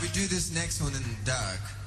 we do this next one in the dark.